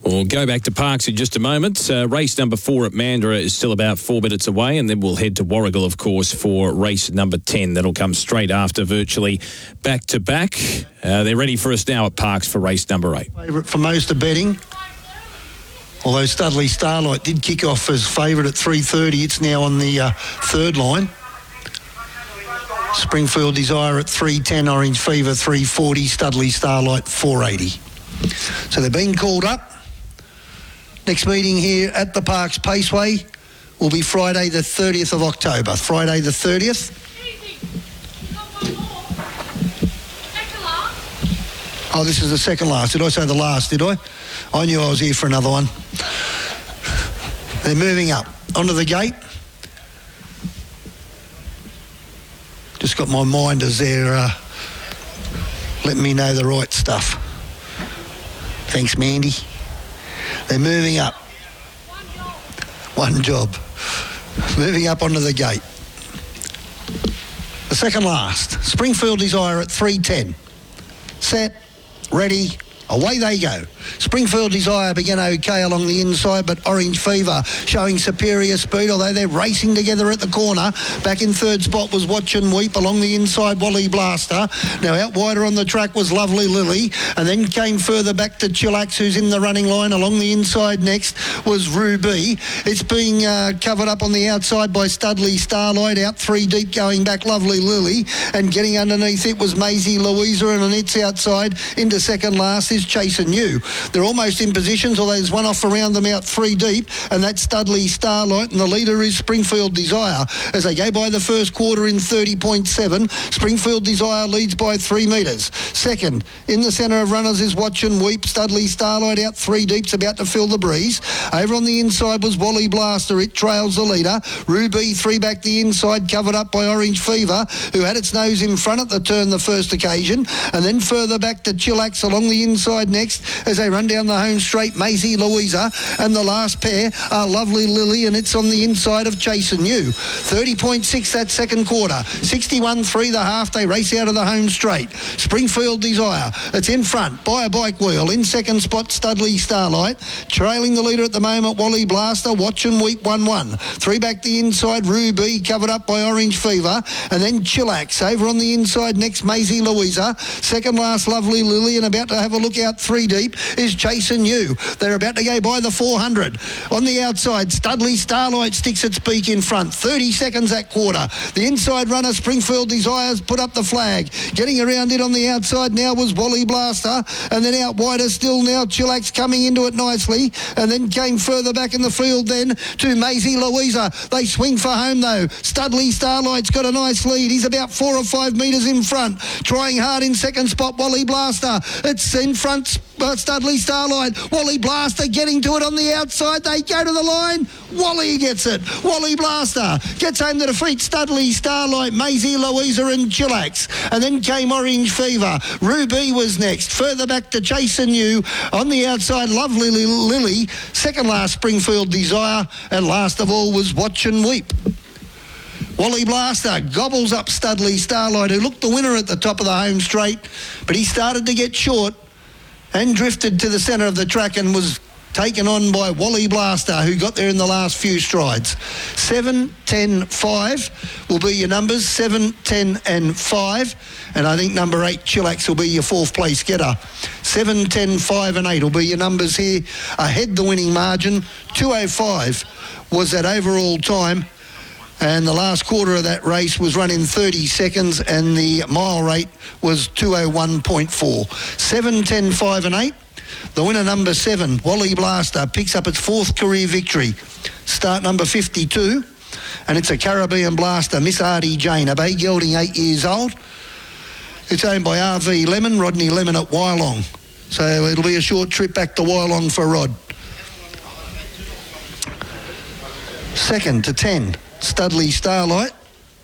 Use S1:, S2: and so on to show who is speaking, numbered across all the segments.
S1: We'll go back to Parks in just a moment. Race number 4 at Mandurah is still about 4 minutes away, and then we'll head to Warragul, of course, for race number 10. That'll come straight after, virtually back-to-back. They're ready for us now at Parks for race number 8.
S2: Favourite for most of betting. Although Studley Starlight did kick off as favourite at 3:30, it's now on the third line. Springfield Desire at 3:10, Orange Fever 3:40, Studley Starlight 4:80. So they're being called up. Next meeting here at the Parks Paceway will be Friday the 30th of October. Friday the 30th. Oh, this is the second last. Did I say the last, did I? I knew I was here for another one. They're moving up onto the gate. Just got my minders there letting me know the right stuff. Thanks, Mandy. They're moving up. One job. Moving up onto the gate. The second last. Springfield Desire at 3:10. Set. Ready. Away they go. Springfield Desire began okay along the inside, but Orange Fever showing superior speed, although they're racing together at the corner. Back in third spot was Watch and Weep. Along the inside, Wally Blaster. Now out wider on the track was Lovely Lily, and then came further back to Chillax, who's in the running line. Along the inside next was Ruby. It's being covered up on the outside by Studley Starlight. Out 3 deep going back Lovely Lily, and getting underneath it was Maisie Louisa, and on its outside into second last is Chasing You. They're almost in positions, although there's one off around them out 3 deep, and that's Studley Starlight, and the leader is Springfield Desire. As they go by the first quarter in 30.7, Springfield Desire leads by 3 metres. Second, in the centre of runners is Watch and Weep. Studley Starlight out 3 deep's about to fill the breeze. Over on the inside was Wally Blaster. It trails the leader. Ruby 3 back the inside, covered up by Orange Fever, who had its nose in front at the turn the first occasion, and then further back to Chillax along the inside next as they run down the home straight. Maisie Louisa, and the last pair are Lovely Lily, and it's on the inside of Chasing You. 30.6 that second quarter. 61.3 the half. They race out of the home straight. Springfield Desire, it's in front by a bike wheel. In second spot, Studley Starlight. Trailing the leader at the moment, Wally Blaster. Watch and Weep 1-1. 3 back the inside, Ruby, covered up by Orange Fever, and then Chillax. Over on the inside next, Maisie Louisa. Second last, Lovely Lily, and about to have a look out 3 deep is Chasing You. They're about to go by the 400. On the outside, Studley Starlight sticks its beak in front. 30 seconds that quarter. The inside runner, Springfield Desires, put up the flag. Getting around it on the outside now was Wally Blaster, and then out wider still now Chillax coming into it nicely, and then came further back in the field then to Maisie Louisa. They swing for home though. Studley Starlight's got a nice lead. He's about 4 or 5 metres in front. Trying hard in second spot, Wally Blaster. It's in front, Studley Starlight. Wally Blaster getting to it on the outside. They go to the line. Wally gets it. Wally Blaster gets home to defeat Studley Starlight, Maisie Louisa and Chillax. And then came Orange Fever. Ruby was next. Further back to Chasing You. On the outside, Lovely Lily. Second last, Springfield Desire. And last of all was Watch and Weep. Wally Blaster gobbles up Studley Starlight, who looked the winner at the top of the home straight, but he started to get short and drifted to the centre of the track and was taken on by Wally Blaster, who got there in the last few strides. 7, 10, 5 will be your numbers, 7, 10 and 5. And I think number 8, Chillax, will be your 4th place getter. 7, 10, 5 and 8 will be your numbers here. Ahead the winning margin, 2:05 was that overall time. And the last quarter of that race was run in 30 seconds, and the mile rate was 2:01.4. 7, 10, 5 and 8. The winner, number 7, Wally Blaster, picks up its 4th career victory. Start number 52, and it's a Caribbean Blaster, Miss Artie Jane, a bay gelding, 8 years old. It's owned by RV Lemon, Rodney Lemon at Wyalong. So it'll be a short trip back to Wyalong for Rod. Second to 10. Studley Starlight.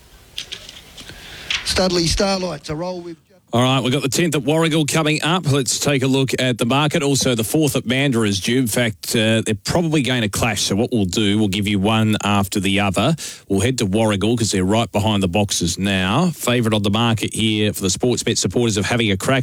S2: Studley Starlight's a roll with...
S1: All right, we've got the 10th at Warragul coming up. Let's take a look at the market. Also, the 4th at Mandurah is due. In fact, they're probably going to clash. So what we'll do, we'll give you one after the other. We'll head to Warragul because they're right behind the boxes now. Favourite on the market here for the Sportsbet supporters of having a crack